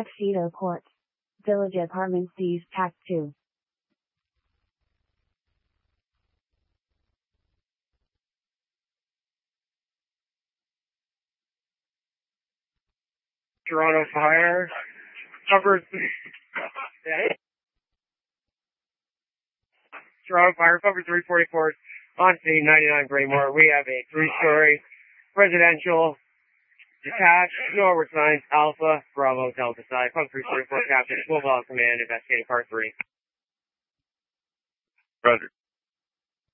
Tuxedo Court. Village Apartments D's Pack 2. Toronto Fire. Cover. Toronto Fire, cover 344 on scene, 99 Braymore. We have a 3-story residential detached northward signs Alpha Bravo Delta side. Punk 344 Captain, full vol command, investigating part 3. Roger.